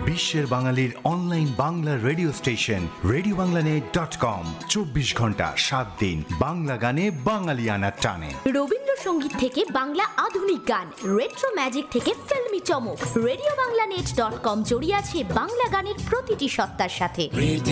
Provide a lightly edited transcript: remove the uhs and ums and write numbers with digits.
বিশ্বের বাঙালির online Bangla radio station রেডিওবাংলানেট.com। 24 ঘন্টা 7 দিন বাংলা গানে বাঙালিয়ানার টানে। রবীন্দ্রসঙ্গীত থেকে বাংলা আধুনিক গান, রেট্রো ম্যাজিক থেকে ফিল্মি চমক, রেডিওবাংলানেট.com জড়িয়ে আছে বাংলা গানের প্রতিটি সত্তার সাথে।